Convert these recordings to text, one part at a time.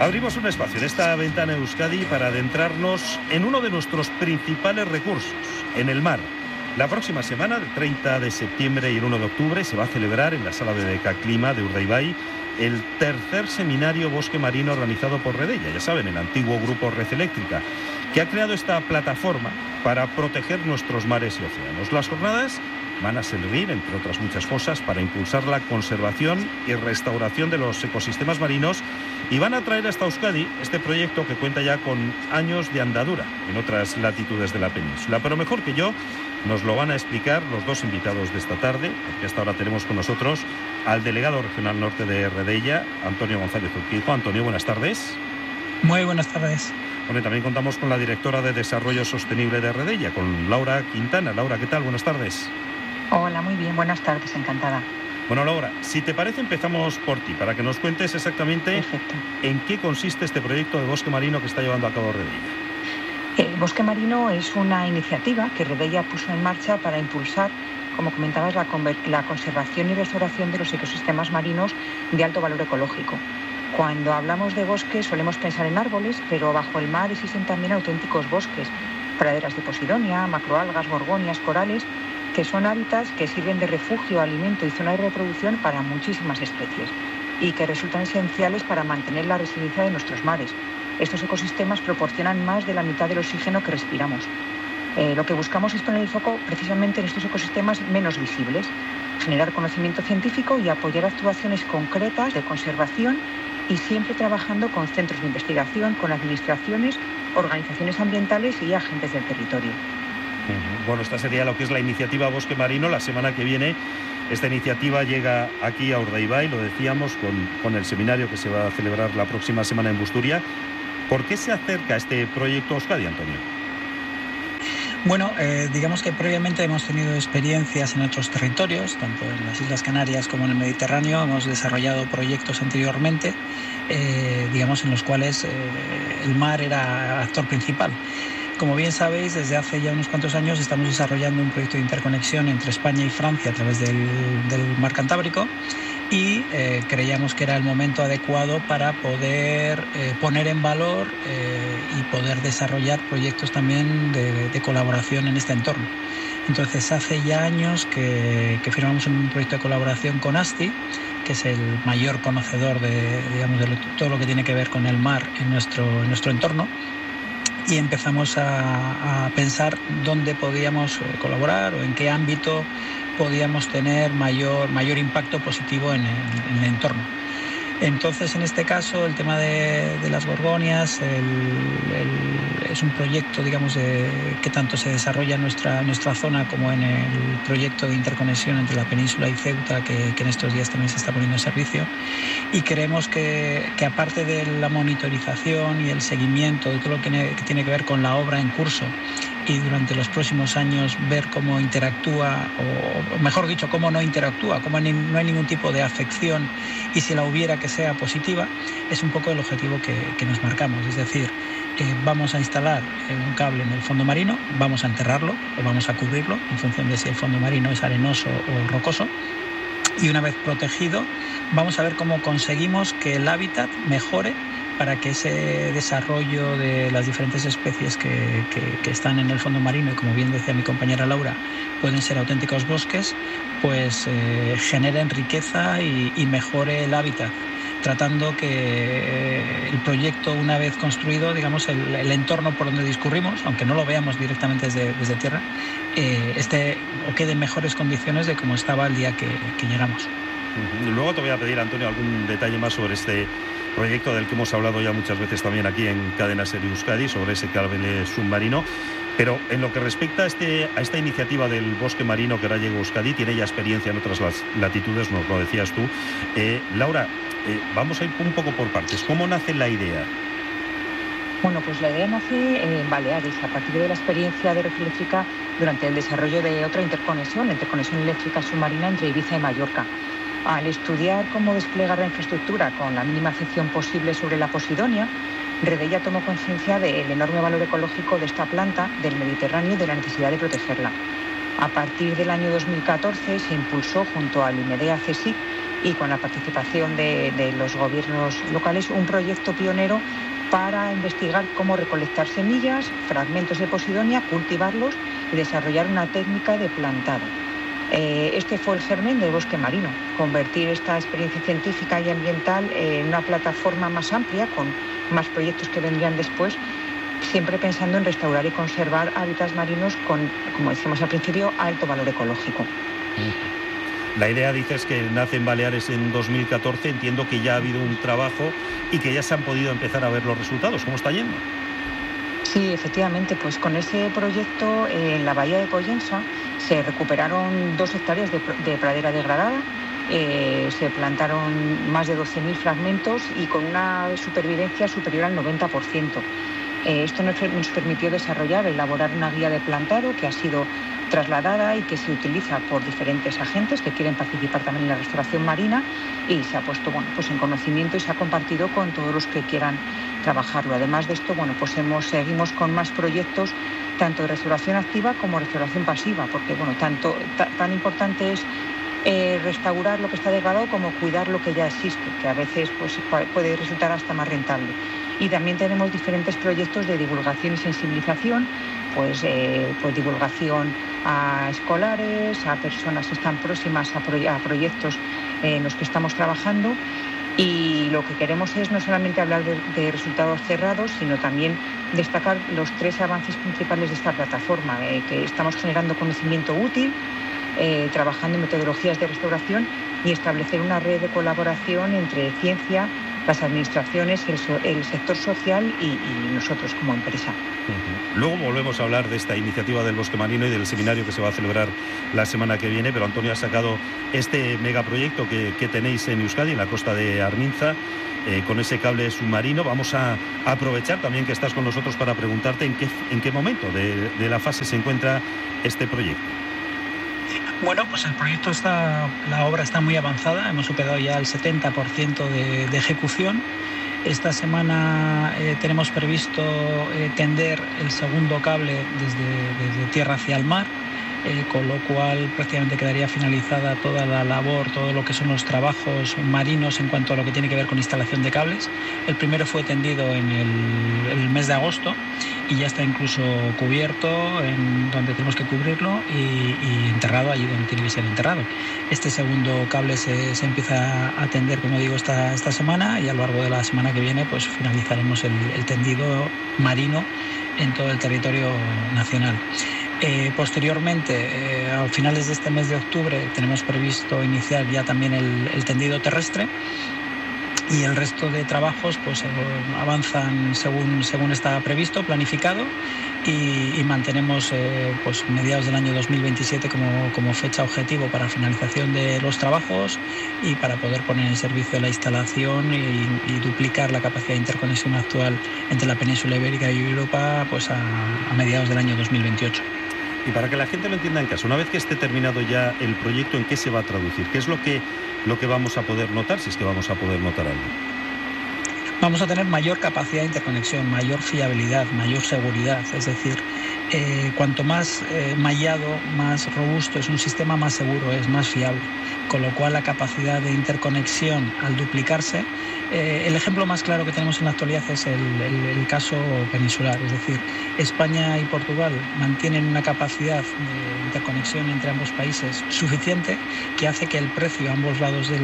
Abrimos un espacio en esta ventana Euskadi para adentrarnos en uno de nuestros principales recursos, en el mar. La próxima semana, del 30 de septiembre y el 1 de octubre, se va a celebrar en la sala de Decaclima de Urdaibai el tercer seminario Bosque Marino organizado por Redella, ya saben, el antiguo grupo Red Eléctrica, que ha creado esta plataforma para proteger nuestros mares y océanos. Las jornadas van a servir, entre otras muchas cosas, para impulsar la conservación y restauración de los ecosistemas marinos y van a traer hasta Euskadi este proyecto que cuenta ya con años de andadura en otras latitudes de la península. Pero mejor que yo, nos lo van a explicar los dos invitados de esta tarde, porque hasta ahora tenemos con nosotros al delegado regional norte de Redella, Antonio González Urquijo. Antonio, buenas tardes. Muy buenas tardes. Bueno, también contamos con la directora de Desarrollo Sostenible de Redella, con Laura Quintana. Laura, ¿qué tal? Buenas tardes. Hola, muy bien, buenas tardes, encantada. Bueno, Laura, si te parece empezamos por ti, para que nos cuentes exactamente Perfecto. En qué consiste este proyecto de bosque marino que está llevando a cabo Redella. Bosque Marino es una iniciativa que Redella puso en marcha para impulsar, como comentabas, la conservación y restauración de los ecosistemas marinos de alto valor ecológico. Cuando hablamos de bosques solemos pensar en árboles, pero bajo el mar existen también auténticos bosques, praderas de posidonia, macroalgas, gorgonias, corales, que son hábitats que sirven de refugio, alimento y zona de reproducción para muchísimas especies y que resultan esenciales para mantener la resiliencia de nuestros mares. Estos ecosistemas proporcionan más de la mitad del oxígeno que respiramos. Lo que buscamos es poner el foco precisamente en estos ecosistemas menos visibles, generar conocimiento científico y apoyar actuaciones concretas de conservación y siempre trabajando con centros de investigación, con administraciones, organizaciones ambientales y agentes del territorio. Bueno, esta sería lo que es la iniciativa Bosque Marino. La semana que viene esta iniciativa llega aquí a Urdaibai, lo decíamos, con el seminario que se va a celebrar la próxima semana en Busturia. ¿Por qué se acerca este proyecto a Euskadi, Antonio? Bueno, digamos que previamente hemos tenido experiencias en otros territorios, tanto en las Islas Canarias como en el Mediterráneo. Hemos desarrollado proyectos anteriormente, digamos, en los cuales el mar era actor principal. Como bien sabéis, desde hace ya unos cuantos años estamos desarrollando un proyecto de interconexión entre España y Francia a través del mar Cantábrico y creíamos que era el momento adecuado para poder poner en valor y poder desarrollar proyectos también de colaboración en este entorno. Entonces, hace ya años que firmamos un proyecto de colaboración con ASTI, que es el mayor conocedor de todo lo que tiene que ver con el mar en nuestro entorno. Y empezamos a pensar dónde podíamos colaborar o en qué ámbito podíamos tener mayor impacto positivo en el entorno. Entonces, en este caso, el tema de las gorgonias es un proyecto, digamos, que tanto se desarrolla en nuestra zona como en el proyecto de interconexión entre la península y Ceuta, que en estos días también se está poniendo en servicio. Y creemos que aparte de la monitorización y el seguimiento de todo lo que tiene que ver con la obra en curso, y durante los próximos años ver cómo interactúa, o mejor dicho, cómo no interactúa, cómo no hay ningún tipo de afección, y si la hubiera, que sea positiva, es un poco el objetivo que nos marcamos. Es decir, vamos a instalar un cable en el fondo marino, vamos a enterrarlo o vamos a cubrirlo en función de si el fondo marino es arenoso o rocoso, y una vez protegido vamos a ver cómo conseguimos que el hábitat mejore para que ese desarrollo de las diferentes especies que están en el fondo marino, y como bien decía mi compañera Laura, pueden ser auténticos bosques, pues generen riqueza y mejore el hábitat, tratando que el proyecto, una vez construido, digamos, el entorno por donde discurrimos, aunque no lo veamos directamente desde tierra, esté o quede en mejores condiciones de como estaba el día que llegamos. Luego te voy a pedir, Antonio, algún detalle más sobre este proyecto del que hemos hablado ya muchas veces también aquí en Cadena Ser Euskadi, sobre ese cable submarino. Pero en lo que respecta a esta iniciativa del bosque marino que ahora llega a Euskadi, tiene ya experiencia en otras latitudes, nos lo decías tú. Laura, vamos a ir un poco por partes. ¿Cómo nace la idea? Bueno, pues la idea nace en Baleares, a partir de la experiencia de Red Eléctrica durante el desarrollo de otra interconexión, la interconexión eléctrica submarina entre Ibiza y Mallorca. Al estudiar cómo desplegar la infraestructura con la mínima afección posible sobre la posidonia, Redella tomó conciencia del enorme valor ecológico de esta planta del Mediterráneo y de la necesidad de protegerla. A partir del año 2014 se impulsó junto al IMEDEA CSIC y con la participación de los gobiernos locales, un proyecto pionero para investigar cómo recolectar semillas, fragmentos de posidonia, cultivarlos y desarrollar una técnica de plantado. Este fue el germen del bosque marino, convertir esta experiencia científica y ambiental en una plataforma más amplia, con más proyectos que vendrían después, siempre pensando en restaurar y conservar hábitats marinos con, como decíamos al principio, alto valor ecológico. La idea, dices, que nace en Baleares en 2014. Entiendo que ya ha habido un trabajo y que ya se han podido empezar a ver los resultados. ¿Cómo está yendo? Sí, efectivamente, pues con ese proyecto en la bahía de Pollensa se recuperaron 2 hectáreas de pradera degradada, se plantaron más de 12.000 fragmentos y con una supervivencia superior al 90%. Esto nos permitió elaborar una guía de plantado que ha sido trasladada y que se utiliza por diferentes agentes que quieren participar también en la restauración marina, y se ha puesto en conocimiento y se ha compartido con todos los que quieran trabajarlo. Además de esto, seguimos con más proyectos tanto de restauración activa como restauración pasiva, porque tan importante es restaurar lo que está degradado como cuidar lo que ya existe, que a veces puede resultar hasta más rentable. Y también tenemos diferentes proyectos de divulgación y sensibilización, divulgación a escolares, a personas que están próximas a proyectos en los que estamos trabajando, y lo que queremos es no solamente hablar de resultados cerrados, sino también destacar los 3 avances principales de esta plataforma, que estamos generando conocimiento útil, trabajando en metodologías de restauración y establecer una red de colaboración entre ciencia, las administraciones, el sector social y nosotros como empresa. Luego volvemos a hablar de esta iniciativa del bosque marino y del seminario que se va a celebrar la semana que viene, pero Antonio ha sacado este megaproyecto que tenéis en Euskadi, en la costa de Arminza, con ese cable submarino. Vamos a aprovechar también que estás con nosotros para preguntarte en qué momento de la fase se encuentra este proyecto. Bueno, pues el proyecto la obra está muy avanzada, hemos superado ya el 70% de ejecución. Esta semana tenemos previsto tender el segundo cable desde tierra hacia el mar, con lo cual prácticamente quedaría finalizada toda la labor, todo lo que son los trabajos marinos en cuanto a lo que tiene que ver con instalación de cables. El primero fue tendido en el mes de agosto y ya está incluso cubierto en donde tenemos que cubrirlo y enterrado allí donde tiene que ser enterrado. Este segundo cable se empieza a tender, como digo, esta semana, y a lo largo de la semana que viene pues finalizaremos el tendido marino en todo el territorio nacional. Posteriormente, a finales de este mes de octubre, tenemos previsto iniciar ya también el tendido terrestre, y el resto de trabajos pues avanzan según está previsto, planificado, y mantenemos mediados del año 2027 como fecha objetivo para finalización de los trabajos y para poder poner en servicio la instalación y duplicar la capacidad de interconexión actual entre la península ibérica y Europa a mediados del año 2028. Y para que la gente lo entienda en casa, una vez que esté terminado ya el proyecto, ¿en qué se va a traducir? ¿Qué es lo que vamos a poder notar, si es que vamos a poder notar algo? Vamos a tener mayor capacidad de interconexión, mayor fiabilidad, mayor seguridad. Es decir, cuanto más mallado, más robusto es un sistema, más seguro es, más fiable. Con lo cual la capacidad de interconexión al duplicarse, el ejemplo más claro que tenemos en la actualidad es el caso peninsular. Es decir, España y Portugal mantienen una capacidad de interconexión entre ambos países suficiente, que hace que el precio a ambos lados de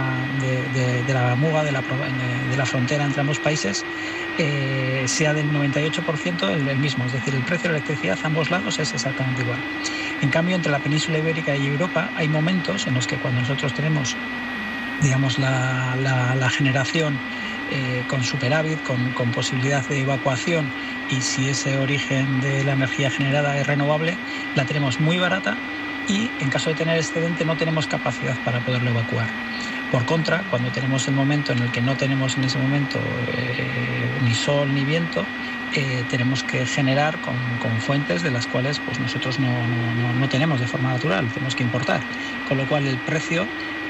la muga, de la frontera entre ambos países, sea del 98% el mismo. Es decir, el precio de la electricidad a ambos lados es exactamente igual. En cambio, entre la península ibérica y Europa hay momentos en los que cuando nosotros tenemos, digamos, la generación con superávit, con posibilidad de evacuación, y si ese origen de la energía generada es renovable, la tenemos muy barata, y en caso de tener excedente no tenemos capacidad para poderlo evacuar. Por contra, cuando tenemos el momento en el que no tenemos en ese momento ni sol ni viento, tenemos que generar con fuentes de las cuales pues nosotros no tenemos de forma natural, tenemos que importar, con lo cual el precio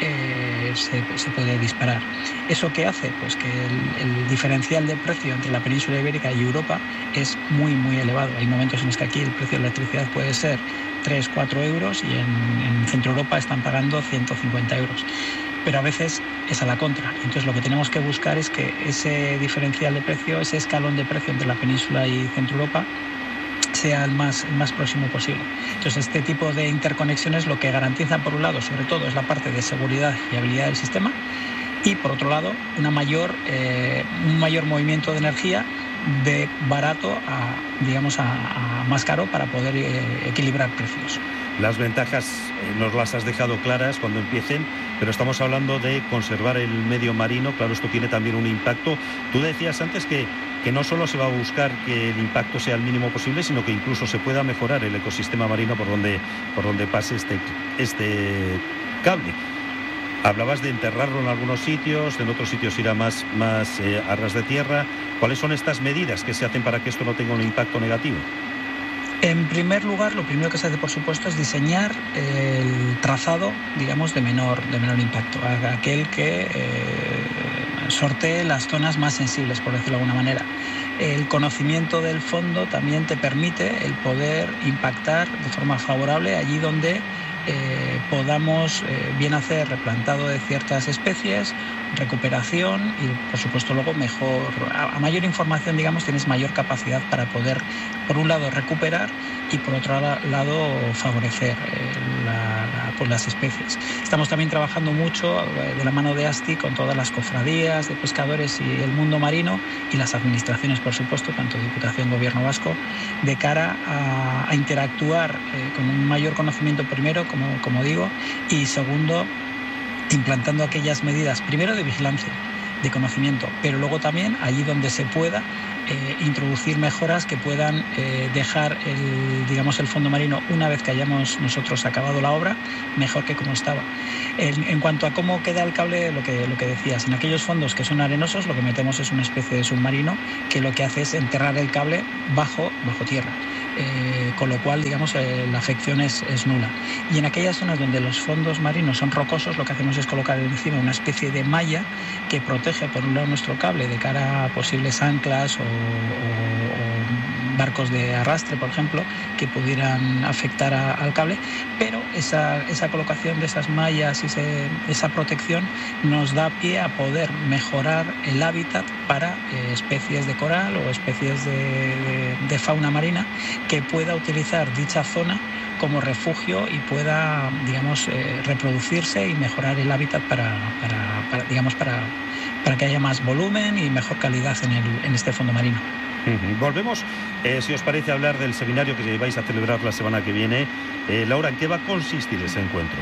se puede disparar. ¿Eso qué hace? Pues que el diferencial de precio entre la península ibérica y Europa es muy, muy elevado. Hay momentos en los que aquí el precio de la electricidad puede ser 3, 4 euros y en Centro Europa están pagando 150 euros. Pero a veces es a la contra. Entonces lo que tenemos que buscar es que ese diferencial de precio, ese escalón de precio entre la península y Centro Europa sea el más próximo posible. Entonces este tipo de interconexiones lo que garantizan, por un lado, sobre todo, es la parte de seguridad y habilidad del sistema, y por otro lado un mayor movimiento de energía de barato a más caro para poder equilibrar precios. Las ventajas nos las has dejado claras cuando empiecen, pero estamos hablando de conservar el medio marino. Claro, esto tiene también un impacto. Tú decías antes que no solo se va a buscar que el impacto sea el mínimo posible, sino que incluso se pueda mejorar el ecosistema marino por donde pase este cable. Hablabas de enterrarlo en algunos sitios, en otros sitios irá más a ras de tierra. ¿Cuáles son estas medidas que se hacen para que esto no tenga un impacto negativo? En primer lugar, lo primero que se hace, por supuesto, es diseñar el trazado, digamos, de menor impacto, aquel que sortee las zonas más sensibles, por decirlo de alguna manera. El conocimiento del fondo también te permite el poder impactar de forma favorable allí donde podamos bien hacer replantado de ciertas especies, recuperación y, por supuesto, luego a mayor información, digamos, tienes mayor capacidad para poder, por un lado, recuperar y, por otro lado, favorecer las especies. Estamos también trabajando mucho de la mano de ASTI con todas las cofradías de pescadores y el mundo marino y las administraciones, por supuesto, tanto Diputación, Gobierno Vasco, de cara a interactuar con un mayor conocimiento primero, como digo, y segundo, implantando aquellas medidas, primero de vigilancia, de conocimiento, pero luego también allí donde se pueda introducir mejoras que puedan dejar el fondo marino, una vez que hayamos nosotros acabado la obra, mejor que como estaba. En cuanto a cómo queda el cable, lo que decías, en aquellos fondos que son arenosos, lo que metemos es una especie de submarino que lo que hace es enterrar el cable bajo tierra. Con lo cual, digamos, la afección es nula. Y en aquellas zonas donde los fondos marinos son rocosos, lo que hacemos es colocar encima una especie de malla que protege, por un lado, nuestro cable de cara a posibles anclas o barcos de arrastre, por ejemplo, que pudieran afectar al cable, pero esa colocación de esas mallas y esa protección nos da pie a poder mejorar el hábitat para especies de coral o especies de fauna marina que pueda utilizar dicha zona como refugio y pueda, digamos, reproducirse y mejorar el hábitat para que haya más volumen y mejor calidad en este fondo marino. Volvemos, si os parece, a hablar del seminario que vais a celebrar la semana que viene. Laura, ¿en qué va a consistir ese encuentro?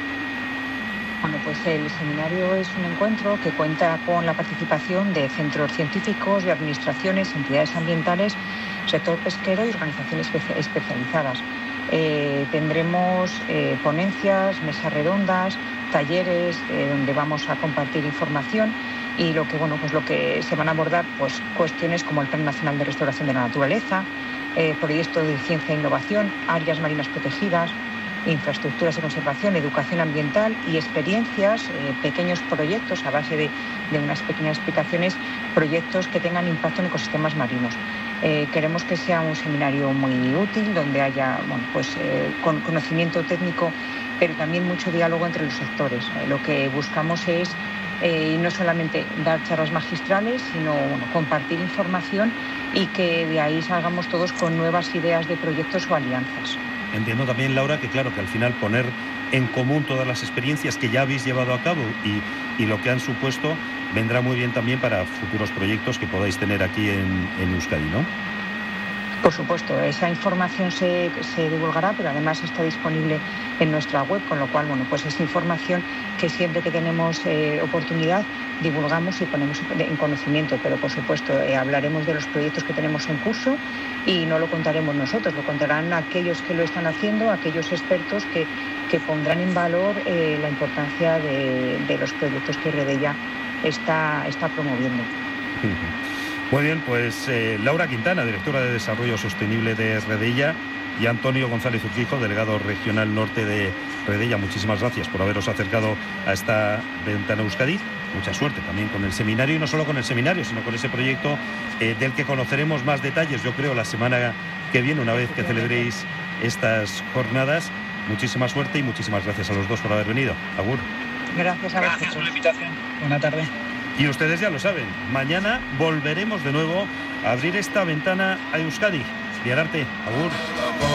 Bueno, pues el seminario es un encuentro que cuenta con la participación de centros científicos, de administraciones, entidades ambientales, sector pesquero y organizaciones especializadas. Tendremos ponencias, mesas redondas, talleres donde vamos a compartir información y lo que se van a abordar, pues cuestiones como el Plan Nacional de Restauración de la Naturaleza, proyectos de ciencia e innovación, áreas marinas protegidas, infraestructuras de conservación, educación ambiental y experiencias, pequeños proyectos a base de unas pequeñas explicaciones, proyectos que tengan impacto en ecosistemas marinos. Queremos que sea un seminario muy útil, donde haya con conocimiento técnico, pero también mucho diálogo entre los sectores. Lo que buscamos es no solamente dar charlas magistrales, sino compartir información y que de ahí salgamos todos con nuevas ideas de proyectos o alianzas. Entiendo también, Laura, que claro, que al final poner en común todas las experiencias que ya habéis llevado a cabo y lo que han supuesto vendrá muy bien también para futuros proyectos que podáis tener aquí en Euskadi, ¿no? Por supuesto, esa información se divulgará, pero además está disponible en nuestra web, con lo cual, pues es información que siempre que tenemos oportunidad divulgamos y ponemos en conocimiento, pero por supuesto hablaremos de los proyectos que tenemos en curso y no lo contaremos nosotros, lo contarán aquellos que lo están haciendo, aquellos expertos que pondrán en valor la importancia de los proyectos que Redella está promoviendo. Muy bien, pues Laura Quintana, directora de Desarrollo Sostenible de Redella, y Antonio González Urquijo, delegado regional norte de Redella. Muchísimas gracias por haberos acercado a esta ventana Euskadi. Mucha suerte también con el seminario, y no solo con el seminario, sino con ese proyecto del que conoceremos más detalles, yo creo, la semana que viene, una vez que celebréis estas jornadas. Muchísima suerte y muchísimas gracias a los dos por haber venido. Agur. Gracias a vosotros. Gracias por la invitación. Buena tarde. Y ustedes ya lo saben, mañana volveremos de nuevo a abrir esta ventana a Euskadi. Diararte, agur.